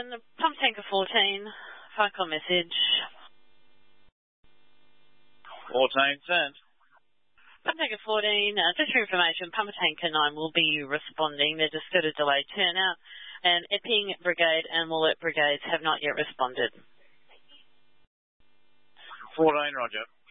Pump Tanker 14, phone call message. 14 sent. Pump Tanker 14, just for information, Pump Tanker 9 will be responding. They're just got a delayed turnout. And Epping Brigade and Wollert Brigades have not yet responded. 14, roger.